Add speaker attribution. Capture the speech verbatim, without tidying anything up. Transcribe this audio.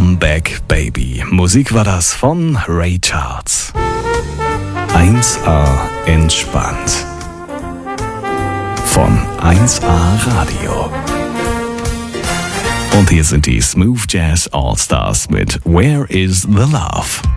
Speaker 1: Come Back Baby. Musik war das von Ray Charles. eins A entspannt. Von eins A Radio. Und hier sind die Smooth Jazz All Stars mit Where is the Love?